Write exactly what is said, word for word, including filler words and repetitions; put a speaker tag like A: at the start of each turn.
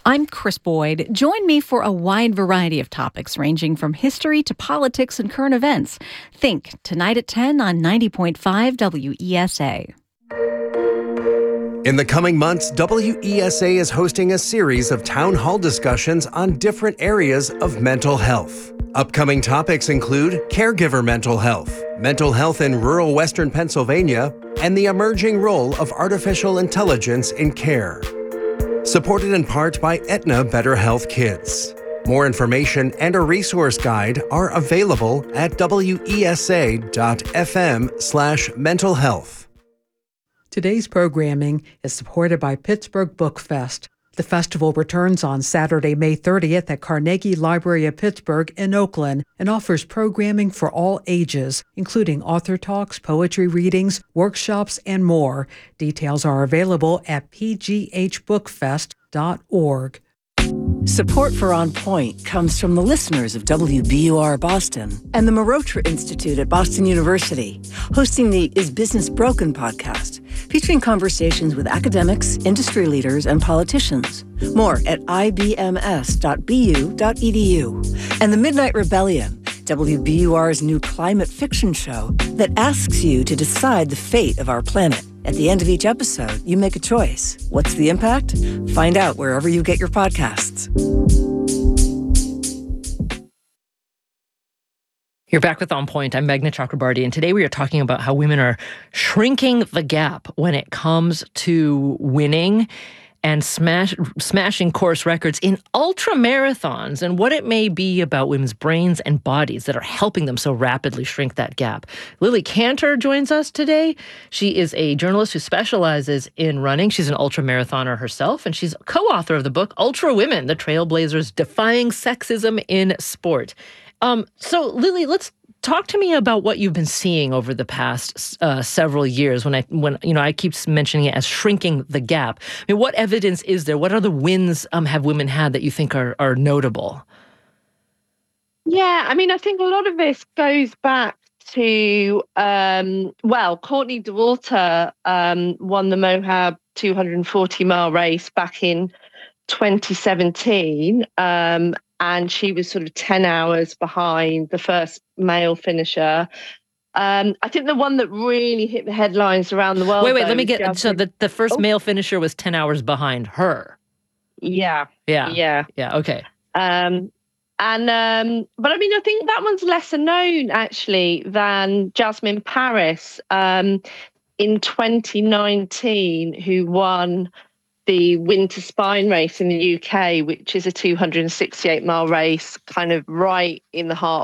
A: I'm Chris Boyd. Join me for a wide variety of topics ranging from history to politics and current events. Think tonight at ten on ninety point five W E S A.
B: In the coming months, W E S A is hosting a series of town hall discussions on different areas of mental health. Upcoming topics include caregiver mental health, mental health in rural Western Pennsylvania, and the emerging role of artificial intelligence in care. Supported in part by Aetna Better Health Kids. More information and a resource guide are available at W E S A dot F M slash mental health.
C: Today's programming is supported by Pittsburgh Book Fest. The festival returns on Saturday, May thirtieth at Carnegie Library of Pittsburgh in Oakland and offers programming for all ages, including author talks, poetry readings, workshops, and more. Details are available at p g h book fest dot org.
D: Support for On Point comes from the listeners of W B U R Boston and the Marotra Institute at Boston University, hosting the Is Business Broken podcast, featuring conversations with academics, industry leaders, and politicians. More at i b m s dot b u dot e d u. And The Midnight Rebellion, W B U R's new climate fiction show that asks you to decide the fate of our planet. At the end of each episode, you make a choice. What's the impact? Find out wherever you get your podcasts.
E: You're back with On Point. I'm Meghna Chakrabarty, and today we are talking about how women are shrinking the gap when it comes to winning and smash, smashing course records in ultra marathons, and what it may be about women's brains and bodies that are helping them so rapidly shrink that gap. Lily Cantor joins us today. She is a journalist who specializes in running. She's an ultra marathoner herself, and she's co-author of the book Ultra Women: The Trailblazers Defying Sexism in Sport. Um, so, Lily, let's talk to me about what you've been seeing over the past uh, several years. When I, when you know, I keep mentioning it as shrinking the gap. I mean, what evidence is there? What other wins um, have women had that you think are are notable?
F: Yeah, I mean, I think a lot of this goes back to um, well, Courtney Dauwalter um, won the Moab two hundred forty mile race back in twenty seventeen. Um, and she was sort of ten hours behind the first male finisher. Um, I think the one that really hit the headlines around the world...
E: Wait, wait,
F: though,
E: let me get...
F: Jasmine,
E: so the, the first
F: oh.
E: male finisher was ten hours behind her.
F: Yeah.
E: Yeah.
F: Yeah.
E: Yeah, okay.
F: Um, and um, But I mean, I think that one's lesser known, actually, than Jasmine Paris um, in twenty nineteen, who won the Winter Spine Race in the U K, which is a two hundred sixty-eight mile race, kind of right in the heart